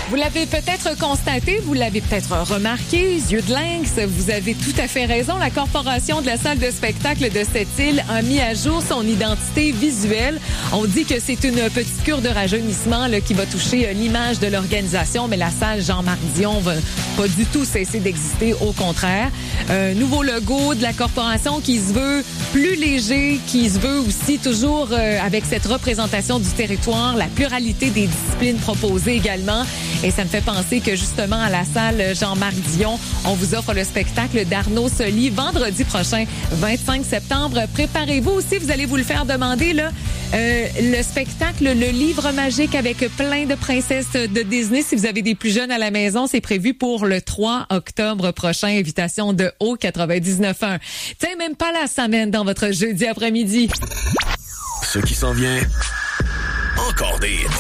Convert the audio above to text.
Vous l'avez peut-être constaté, vous l'avez peut-être remarqué, yeux de lynx, vous avez tout à fait raison. La Corporation de la salle de spectacle de Sept-Îles a mis à jour son identité visuelle. On dit que c'est une petite cure de rajeunissement là, qui va toucher l'image de l'organisation, mais la salle Jean-Marc Dion va pas du tout cesser d'exister, au contraire. Nouveau logo de la corporation qui se veut plus léger, qui se veut aussi toujours avec cette représentation du territoire, la pluralité des disciplines proposées également. Et ça me fait penser que justement à la salle Jean-Marc Dion, on vous offre le spectacle d'Arnaud Soli vendredi prochain, 25 septembre. Préparez-vous aussi, vous allez vous le faire demander, là, le spectacle Le Livre Magique avec plein de princesses de Disney. Si vous avez des plus jeunes à la maison, c'est prévu pour le 3 octobre prochain. Invitation de Haut 99.1. Tiens, même pas la semaine dans votre jeudi après-midi. Ce qui s'en vient, encore des